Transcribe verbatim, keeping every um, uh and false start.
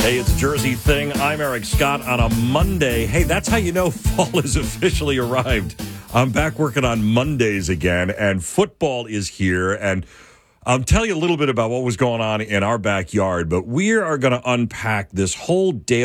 Hey, it's a Jersey thing. I'm Eric Scott on a Monday. Hey, that's how you know fall has officially arrived. I'm back working on Mondays again, and football is here. And I'll tell you a little bit about what was going on in our backyard, but we are going to unpack this whole day.